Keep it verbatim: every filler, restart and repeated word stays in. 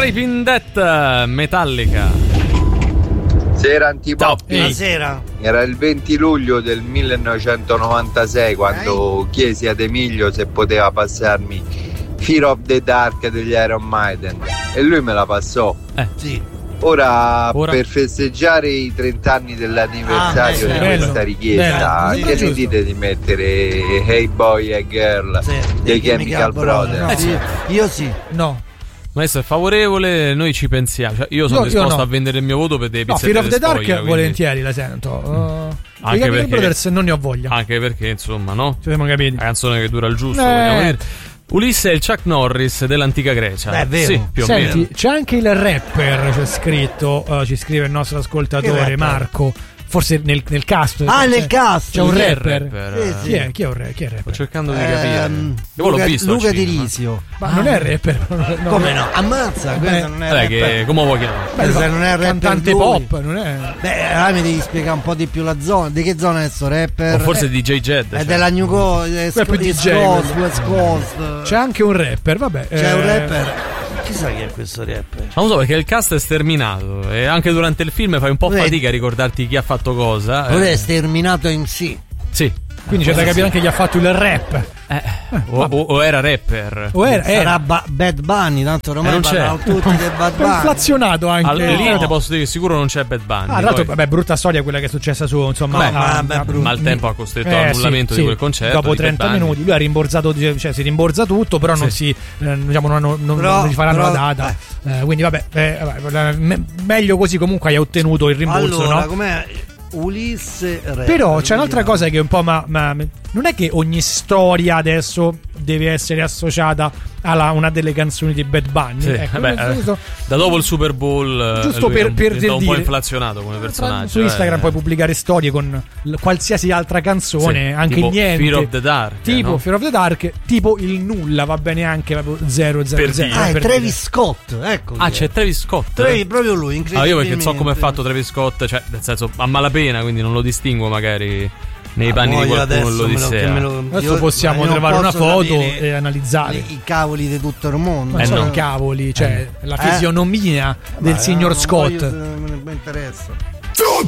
Typing Death, Metallica. Sera Antipoppi. Buonasera. Era il venti luglio del millenovecentonovantasei quando Ehi. chiesi ad Emilio se poteva passarmi Fear of the Dark degli Iron Maiden e lui me la passò. Eh. Sì. Ora, Ora? per festeggiare i trenta anni dell'anniversario Ah, di bello, questa richiesta, bello, che sì, ne dite di mettere Hey Boy e Girl Sì, dei Chemical Brothers? No, Eh, sì. io, io sì. No. Maestro è favorevole, noi ci pensiamo. Cioè, io sono Io- io disposto no. a vendere il mio voto per dei No, pizzetti Fear of the di Dark spoglia, quindi- volentieri la sento. Uh, Anche i Chemical perché- Brothers non ne ho voglia. Anche perché, insomma, no? Ci siamo capiti. La canzone che dura il giusto, Eh. vogliamo dire. Ulisse è il Chuck Norris dell'antica Grecia. Beh, è vero. Sì, più o Senti, meno. c'è anche il rapper, c'è scritto, uh, ci scrive il nostro Che ascoltatore rapper? Marco. Forse nel, nel cast. Ah, c'è- nel cast. C'è un Chi è il rapper. rapper? Sì, Chi è? Chi è un re- chi è il Sto rapper? cercando di capire. Ehm, Io l'ho Luca, visto al Luca Di cinema. Risio. Ma non è rapper. no. Come no? Ammazza, questo non è Vabbè, rapper. che, come vuoi chiamare? Beh, se non è rapper cantante lui. pop, non è. Beh, allora mi devi spiegare un po' di più la zona. Di che zona è sto rapper? O forse D J Jed. È cioè. della New Coast, è Quello è più East D J, Coast, quello. West Coast. C'è anche un rapper, vabbè. C'è eh, un rapper. Chissà chi è questo rapper. Non lo so perché il cast è sterminato e anche durante il film fai un po' Vedi. fatica a ricordarti chi ha fatto cosa. Non eh. è sterminato in sì. Sì. Quindi c'è da capire anche chi ha fatto il rap. Eh, o, o- o era rapper. O era, era. Sarà ba- Bad Bunny, tanto ormai Eh, non c'è. parlano tutti del Bad Un po' Bunny. inflazionato anche. Al No. limite posso dire che sicuro non c'è Bad Bunny. Ah, tra l'altro, poi- vabbè, brutta storia quella che è successa su, insomma, Beh, a- vabbè, a- brutta. Maltempo ha costretto Eh, all'annullamento sì, di quel sì. concerto. Dopo di trenta Bad Bunny. minuti lui ha rimborsato, cioè si rimborsa tutto, però non si eh, diciamo non, hanno- non, Però- non gli faranno però- la data. Eh, quindi vabbè, eh, vabbè, me- meglio così, comunque hai ottenuto il rimborso, Allora, no? com'è? Ulisse rapper. Però c'è un'altra vediamo. cosa che è un po' ma, ma non è che ogni storia adesso deve essere associata a una delle canzoni di Bad Bunny. Sì, Ecco, vabbè, questo- questo- eh, da dopo il Super Bowl eh, Giusto lui per- è un, per diventa un po' dire- inflazionato come personaggio. su Instagram eh. puoi pubblicare storie con l- qualsiasi altra canzone, Sì, anche tipo niente. Fear of the Dark, tipo no? Fear of the Dark, tipo il nulla, va bene anche proprio zero zero Per zero. dire. Ah, è per Travis dire. Scott, ecco. Ah, chi c'è è. Travis Scott. Travis, proprio lui, Ah, incredibilmente. io perché so come è fatto Travis Scott, cioè, nel senso, a malapena, quindi non lo distingo magari nei Ah, panni di voglio qualcuno adesso me lo- l'Odissea. che me lo- Adesso io- possiamo ma io non trovare una posso foto sapere e analizzare. i, i cavoli di tutto il mondo. Ma Eh, sono no. i cavoli, cioè la Eh? fisionomia del Ma, signor non Scott. voglio- non mi interessa.